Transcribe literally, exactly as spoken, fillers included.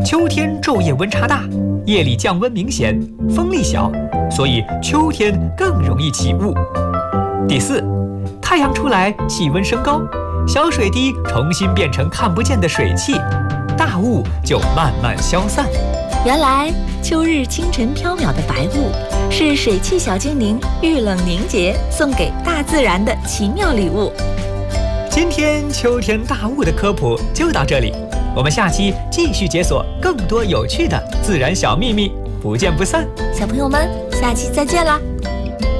秋天昼夜温差大，夜里降温明显，风力小，所以秋天更容易起雾。第四，太阳出来，气温升高，小水滴重新变成看不见的水汽，大雾就慢慢消散。 原来秋日清晨飘渺的白雾，是水汽小精灵遇冷凝结送给大自然的奇妙礼物。 今天秋天大雾的科普就到这里，我们下期继续解锁更多有趣的自然小秘密，不见不散。 小朋友们，下期再见啦！